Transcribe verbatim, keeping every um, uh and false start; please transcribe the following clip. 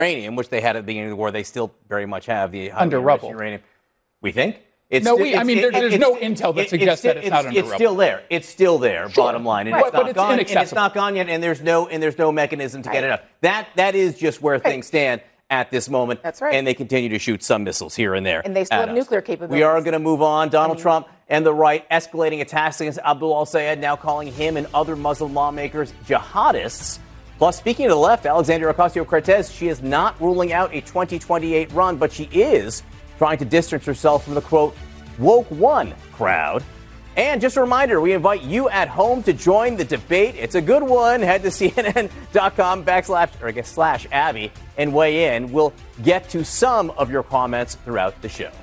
uranium, which they had at the beginning of the war. They still very much have the under rubble uranium. We think. It's no, sti- we, it's, I mean, it, there, there's it, no it, intel that it, suggests it's, that it's, it's not under It's rubble. still there. It's still there. Sure. Bottom line, and right. it's not but it's gone. And inaccessible. it's not gone yet. And there's no and there's no mechanism to right. get it up. That that is just where right. things stand at this moment. That's right. And they continue to shoot some missiles here and there. And they still have us. nuclear capabilities. We are going to move on. Donald I mean, Trump and the right escalating attacks against Abdul al-Sayed, now calling him and other Muslim lawmakers jihadists. Plus, speaking of the left, Alexandria Ocasio-Cortez, she is not ruling out a twenty twenty-eight run, but she is trying to distance herself from the, quote, woke one crowd. And just a reminder, we invite you at home to join the debate. It's a good one. Head to cnn.com backslash, or I guess slash Abby and weigh in. We'll get to some of your comments throughout the show.